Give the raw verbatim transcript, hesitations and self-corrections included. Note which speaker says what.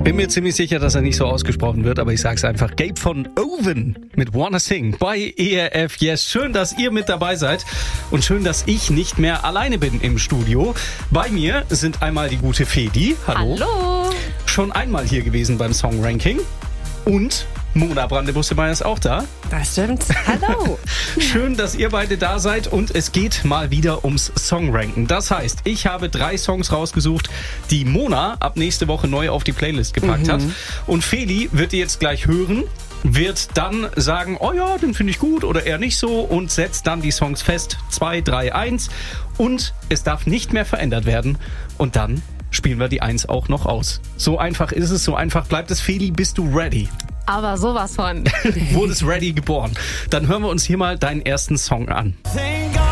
Speaker 1: Bin mir ziemlich sicher, dass er nicht so ausgesprochen wird, aber ich sag's einfach. Gabe von Owen mit Wanna Sing bei E R F Yes. Schön, dass ihr mit dabei seid und schön, dass ich nicht mehr alleine bin im Studio. Bei mir sind einmal die gute Fedi. Hallo.
Speaker 2: Hallo.
Speaker 1: Schon einmal hier gewesen beim Song Ranking. Und Mona Brandebussemeyer ist auch da.
Speaker 2: Das stimmt. Hallo.
Speaker 1: Schön, dass ihr beide da seid und es geht mal wieder ums Songranken. Das heißt, ich habe drei Songs rausgesucht, die Mona ab nächste Woche neu auf die Playlist gepackt mhm. hat. Und Feli wird die jetzt gleich hören, wird dann sagen, oh ja, den finde ich gut oder eher nicht so und setzt dann die Songs fest. zwei, drei, eins und es darf nicht mehr verändert werden und dann spielen wir die eins auch noch aus. So einfach ist es, so einfach bleibt es. Feli, bist du ready?
Speaker 2: Aber sowas von.
Speaker 1: Wurdest ready geboren. Dann hören wir uns hier mal deinen ersten Song an.